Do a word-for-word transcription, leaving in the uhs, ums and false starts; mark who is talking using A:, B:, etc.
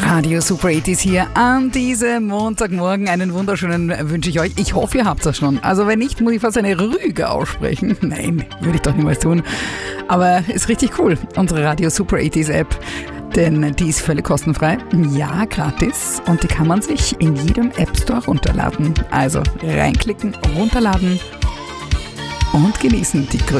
A: Radio Super achtzig hier an diesem Montagmorgen. Einen wunderschönen wünsche ich euch. Ich hoffe, ihr habt das schon. Also wenn nicht, muss ich fast eine Rüge aussprechen. Nein, würde ich doch niemals tun. Aber ist richtig cool, unsere Radio Super achtzig App. Denn die ist völlig kostenfrei. Ja, gratis. Und die kann man sich in jedem App Store runterladen. Also reinklicken, runterladen und genießen die größten